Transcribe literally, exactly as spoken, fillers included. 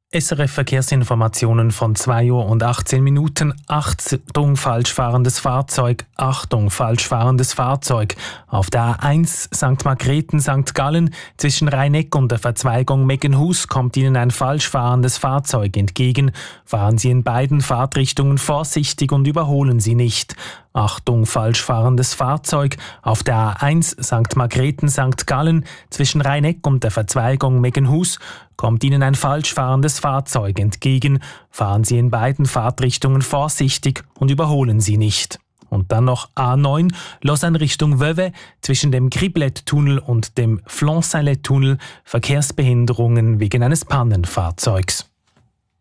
S R F Verkehrsinformationen von zwei Uhr und achtzehn Minuten. Achtung, falsch fahrendes Fahrzeug. Achtung, falsch fahrendes Fahrzeug. Auf der A eins Sankt Margrethen Sankt Gallen zwischen Rhein-Eck und der Verzweigung Meggenhus kommt Ihnen ein falsch fahrendes Fahrzeug entgegen. Fahren Sie in beiden Fahrtrichtungen vorsichtig und überholen Sie nicht. Achtung, falsch fahrendes Fahrzeug. Auf der A eins Sankt Margrethen Sankt Gallen zwischen Rhein-Eck und der Verzweigung Meggenhus kommt Ihnen ein falsch fahrendes Fahrzeug entgegen. Fahren Sie in beiden Fahrtrichtungen vorsichtig und überholen Sie nicht. Und dann noch A neun, Lausanne Richtung Vevey, zwischen dem Griblet-Tunnel und dem Flan-Saint-Lez-Tunnel Verkehrsbehinderungen wegen eines Pannenfahrzeugs.